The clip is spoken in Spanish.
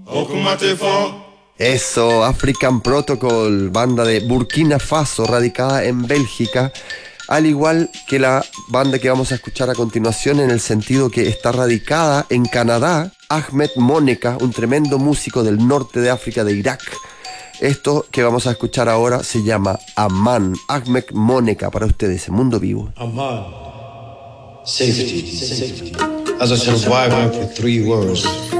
Eso, African Protocol, banda de Burkina Faso, radicada en Bélgica, al igual que la banda que vamos a escuchar a continuación, en el sentido que está radicada en Canadá, Ahmed Moneka, un tremendo músico del norte de África, de Irak. Esto que vamos a escuchar ahora se llama Aman. Ahmed Moneka para ustedes en Mundo Vivo. Aman, safety. As a survivor for 3 wars,